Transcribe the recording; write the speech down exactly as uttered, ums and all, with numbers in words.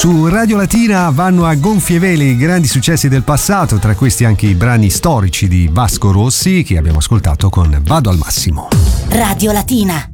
Su Radio Latina vanno a gonfie vele i grandi successi del passato, tra questi anche i brani storici di Vasco Rossi che abbiamo ascoltato con Vado al massimo. Radio Latina.